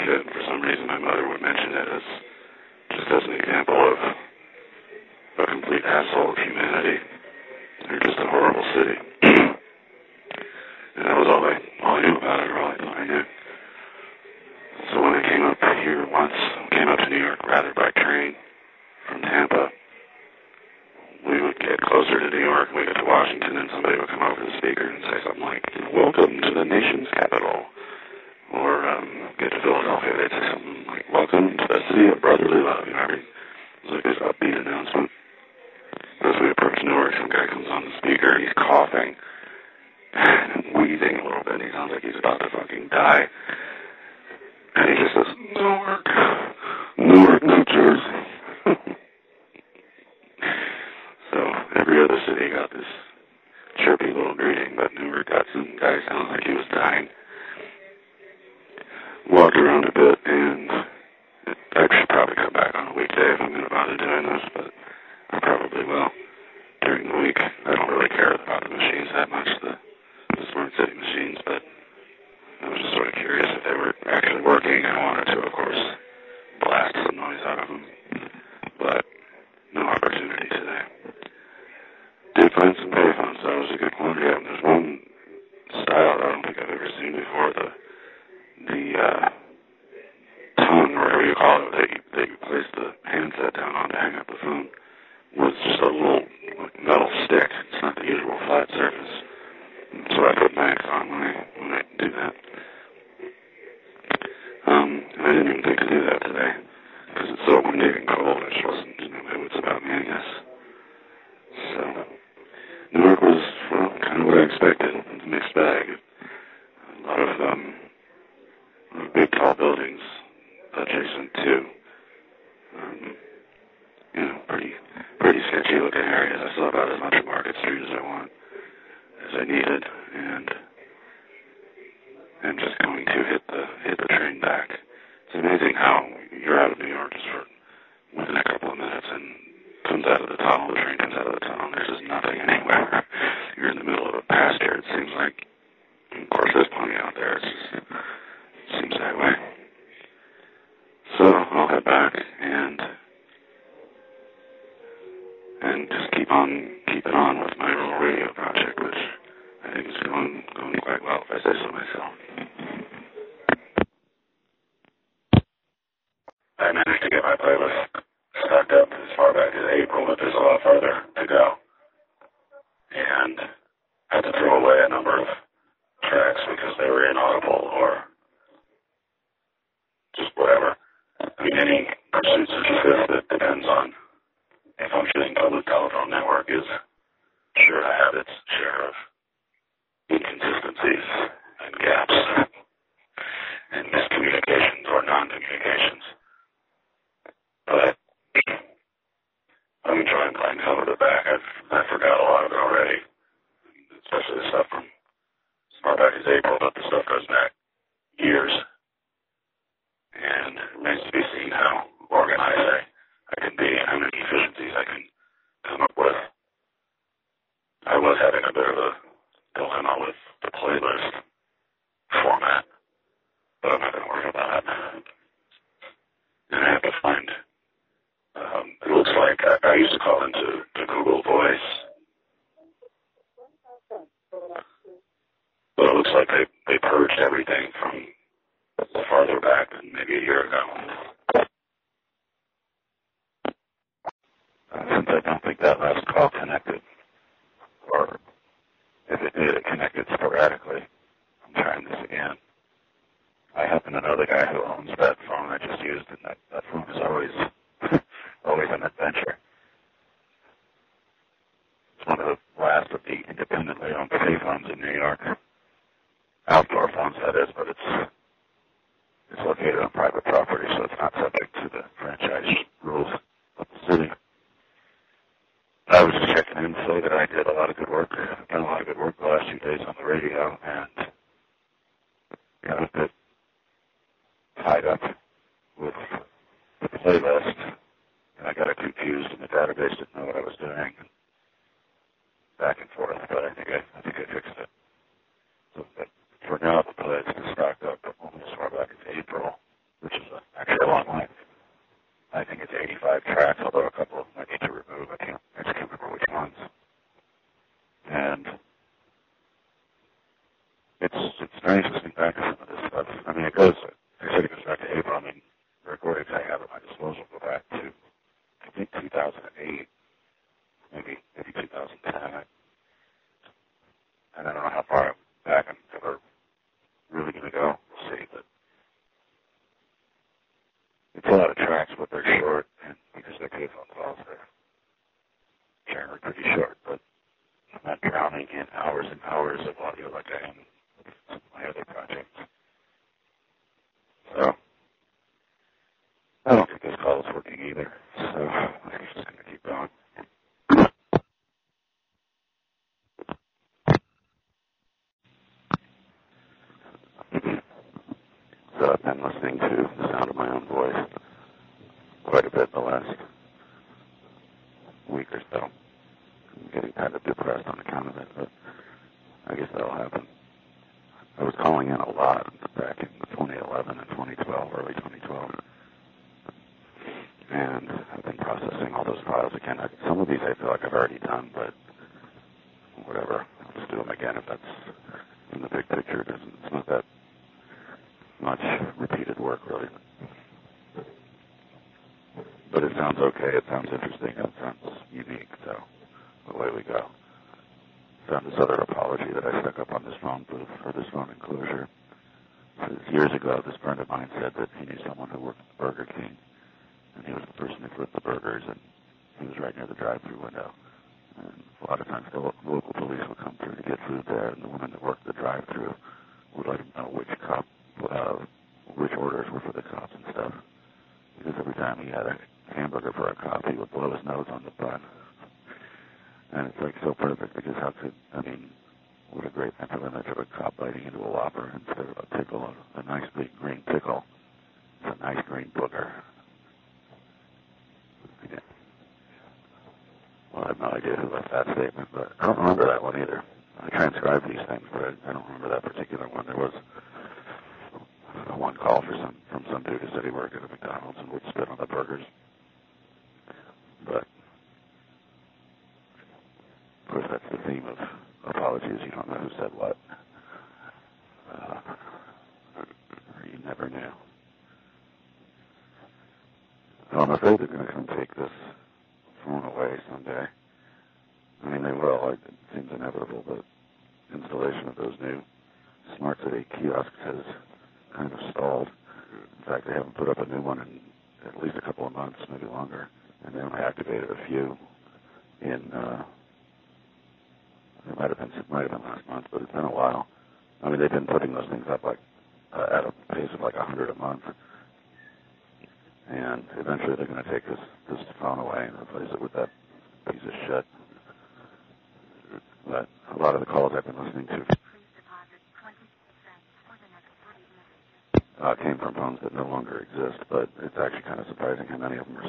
kid. For some reason, my mother would mention it just as an example of a complete asshole of humanity. They're just a horrible city. And that was all I knew about it, or all I thought I knew. So when I came up here once, came up to New York rather by train from Tampa, we would get closer to New York, we get to Washington, and somebody would come over the speaker and say something like, "Welcome to the nation's capital." Or get to Philadelphia, they'd say something like, "Welcome to the city of brotherly love." You know, it was like this upbeat announcement. As we approach Newark, some guy comes on the speaker, and he's coughing and wheezing a little bit, and he sounds like he's about to fucking die. And he just says, "Newark, Newark, New Jersey." So every other city got this chirpy little greeting, but Newark got some guy sounds like he was dying. Walked around a bit, and I should probably come back on a weekday if I'm going to bother doing this, but I probably will during the week. I don't really care about the machines that much, the Smart City machines, but I was just sort of curious if they were actually working. I wanted to, of course, blast some noise out of them, but no opportunity today. Did find some payphones, so it was a good quantity of them. There's one style that I don't think I've ever seen before, the tongue, or whatever you call it, that you place the handset down on to hang up the phone, was just a little metal stick. It's not the usual flat surface. So I put mags on when I do that. And I didn't even think to do that today, because it's so windy and cold. I just wasn't in my wits about me, I guess. So Newark was, well, kind of what I expected. It's a mixed bag. A lot of big, tall buildings adjacent to, pretty sketchy looking areas. I saw about as much of Market Street as I needed, and just going to hit the train back. It's amazing how you're out of New York just within a couple of minutes, and comes out of the tunnel, the train comes out of the tunnel, and there's just nothing anywhere. You're in the middle of a pasture, it seems like. Of course, there's plenty out there. It seems that way. So I'll head back and just keep it on with my little radio project, which I think is going quite well, if I say so myself. I managed to get my playlist stocked up as far back as April, but there's a lot further to go. And I had to throw away a number of tracks because they were inaudible or just whatever. I mean, any pursuit such as this that depends on a functioning public telephone network is sure to have its share of inconsistencies and gaps and miscommunications or non-communications. But I'm enjoying playing some of it back. I forgot a lot of it already, especially the stuff from as far back as April, but the stuff goes back years. And it remains to be seen how organized I can be and how many efficiencies I can come up with. I was having a bit of a dilemma with the playlist format, but I'm not going to worry about that. And I have to find, it looks like, I used to call into Google Voice, but it looks like they purged everything from farther back than maybe a year ago. Since I don't think that last call connected, or if it did, it connected sporadically. I'm trying this again. I happen to know the guy who owns that phone I just used, and that phone is always an adventure. It's one of the last of the independently owned payphones in New York. Outdoor phones, that is, but it's located on private property, so it's not subject to the franchise rules of the city. I was just checking in to say that I did a lot of good work. I've done a lot of good work the last 2 days on the radio, and got a bit tied up with the playlist, and I got it confused, and the database didn't know what I was doing, and back and forth. But I think I fixed it. So, but for now, the playlist is stocked up only as far back as April, which is actually a long line. I think it's 85 tracks, although a couple I need to remove. I just can't remember which ones. And it's strange listening back to some of this stuff. I mean, it goes back to April. I mean, the recordings I have at my disposal go back to, I think, 2008, maybe 2010. And I don't know how far back I'm ever really going to go. We'll see, but it's a lot of tracks, but they're short, and because they're payphone calls, they're generally pretty short, but I'm not drowning in hours and hours of audio like I am with some of my other projects. So, I don't think this call is working either, so I'm just going to keep going. So I've been listening to the sound of my own voice quite a bit the last week or so. I'm getting kind of depressed on account of it, but I guess that'll happen. I was calling in a lot back in 2011 and 2012, early 2012. And I've been processing all those files again. Some of these I feel like I've already done, but whatever. I'll just do them again if that's in the big picture. It's not that much repeated work, really. But it sounds okay. It sounds interesting. It sounds unique. So away we go. Found this other apology that I stuck up on this phone booth, or this phone enclosure. Years ago, this friend of mine said that he knew someone who worked at Burger King, and he was the person who flipped the burgers, and he was right near the drive-thru window. And a lot of times the local police would come through to get food there, and the woman that worked the drive-thru would let him know which orders were for the cops and stuff. Because every time he had a hamburger for a cop, he would blow his nose on the bun. And it's like so perfect because what a great mental image of a cop biting into a Whopper instead of a pickle, a nice big green pickle. It's a nice green booger. Yeah. Well, I have no idea who left that statement, but I don't remember that one either. I transcribe these things, but I don't remember that particular one. There was one call from some dude who said he worked at a McDonald's and would spit on the burgers. But, of course, that's the theme of apologies. You don't know who said what. Or you never knew. So I'm afraid they're going to come take this phone away someday. I mean, they will. It seems inevitable, but installation of those new Smart City kiosks has kind of stalled. In fact, they haven't put up a new one in at least a couple of months, maybe longer. And they only activated a few in, it might have been last month, but it's been a while. I mean, they've been putting those things up like at a pace of like 100 a month. And eventually they're going to take this phone away and replace it with that piece of shit. But a lot of the calls I've been listening to came from phones that no longer exist, but it's actually kind of surprising how many of them